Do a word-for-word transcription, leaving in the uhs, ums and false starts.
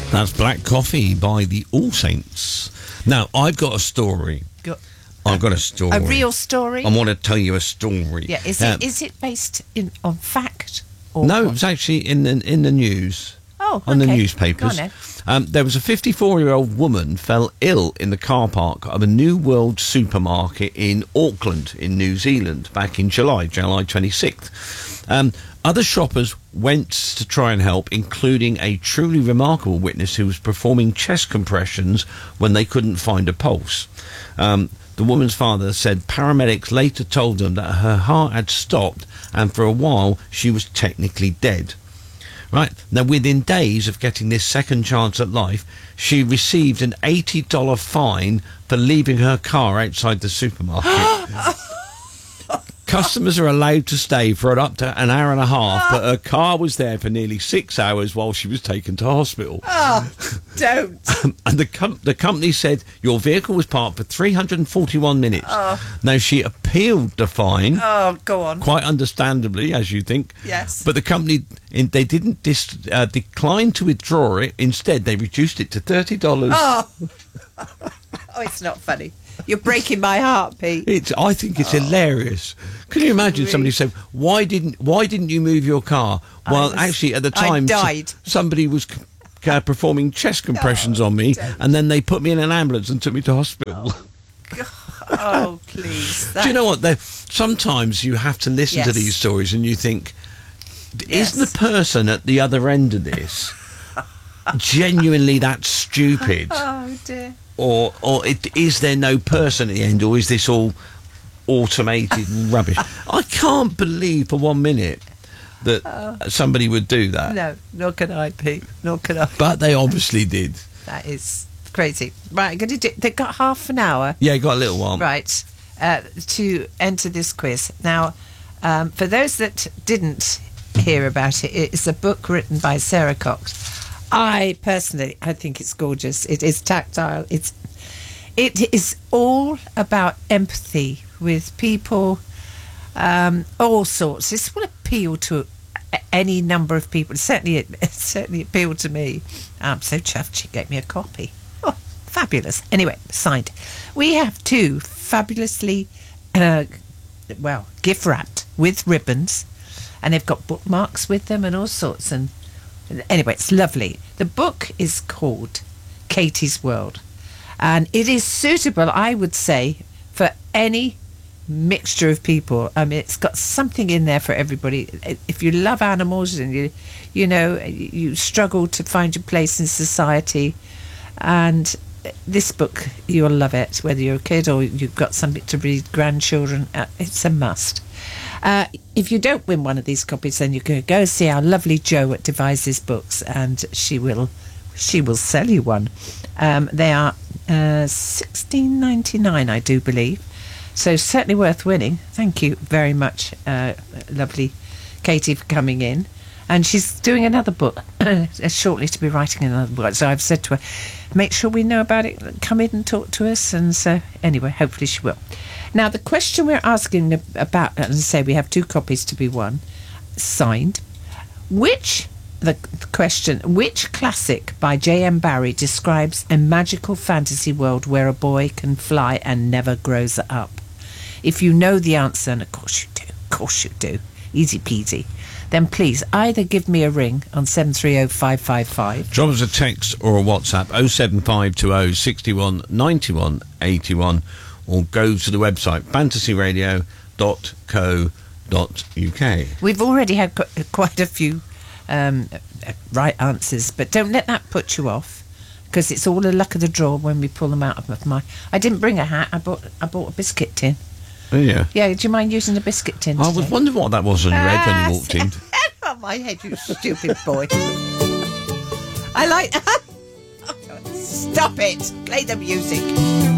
That's Black Coffee by the All Saints. Now, I've got a story. Got, I've got a story. A real story? I want to tell you a story. Yeah, is um, it is it based in on fact? Or no, what? it was actually in the, in the news. Oh, on okay. the newspapers. Go on, um, there was a fifty-four-year-old woman fell ill in the car park of a New World supermarket in Auckland, in New Zealand, back in July, July twenty-sixth. Um, other shoppers went to try and help, including a truly remarkable witness who was performing chest compressions when they couldn't find a pulse. Um, the woman's father said paramedics later told them that her heart had stopped and for a while she was technically dead. Right, now within days of getting this second chance at life, she received an eighty dollars fine for leaving her car outside the supermarket. Customers are allowed to stay for up to an hour and a half, but her car was there for nearly six hours while she was taken to hospital. Oh, don't. And the, com- the company said your vehicle was parked for three hundred forty-one minutes. Oh. Now, she appealed the fine. Oh, go on. Quite understandably, as you think. Yes. But the company, in, they didn't dis, uh, decline to withdraw it. Instead, they reduced it to thirty dollars. Oh. Oh, it's not funny. You're breaking my heart, Pete. It's, I think it's oh. hilarious. Can you imagine really? Somebody said, "Why didn't Why didn't you move your car?" Well, was, actually, at the time, I died. somebody was uh, performing chest compressions oh, on me, don't. and then they put me in an ambulance and took me to hospital. Oh, oh please! Do you know what? They're, sometimes you have to listen yes. to these stories, and you think, yes. "Is the person at the other end of this genuinely that stupid?" Oh dear. Or, or it, is there no person at the end, or is this all automated rubbish? I can't believe for one minute that uh, somebody would do that. No, nor can I, Pete. Nor can I. But they obviously did. That is crazy. Right, I'm going to do. They've got half an hour. Yeah, got a little while. Right, uh, to enter this quiz. Now, um, for those that didn't hear about it, it's a book written by Sarah Cox. I personally, I think it's gorgeous. It is tactile. It's, it is all about empathy with people, um, all sorts. This will appeal to any number of people. Certainly, it, it certainly appealed to me. I'm so chuffed she gave me a copy. Oh, fabulous. Anyway, signed. We have two fabulously, uh, well, gift wrapped with ribbons, and they've got bookmarks with them and all sorts. And anyway, it's lovely. The book is called Katie's World, and it is suitable, I would say, for any mixture of people. I mean, it's got something in there for everybody. If you love animals and you, you know, you struggle to find your place in society, and this book, you'll love it, whether you're a kid or you've got something to read, grandchildren. It's a must. Uh, if you don't win one of these copies, then you can go see our lovely Jo at Devises Books, and she will she will sell you one. Um, they are uh, sixteen ninety-nine, I do believe, so certainly worth winning. Thank you very much, uh, lovely Katie, for coming in. And she's doing another book shortly, to be writing another book. So I've said to her, make sure we know about it, come in and talk to us. And so anyway, hopefully she will. Now, the question we're asking about, as I say, we have two copies to be won, signed. Which, the, the question, which classic by J M Barrie describes a magical fantasy world where a boy can fly and never grows up? If you know the answer, and of course you do, of course you do, easy peasy, then please either give me a ring on seven three zero five five five. Drop us a text or a WhatsApp, oh seven five two oh six one nine one eight one, or go to the website fantasy radio dot co dot uk. We've already had qu- quite a few um, right answers, but don't let that put you off, because it's all the luck of the draw when we pull them out of my... I didn't bring a hat, I bought I bought a biscuit tin. Oh, yeah. Yeah, do you mind using a biscuit tin I today? was wondering what that was on your head when you walked in. On my head, you stupid boy. I like that. Stop it. Play the music.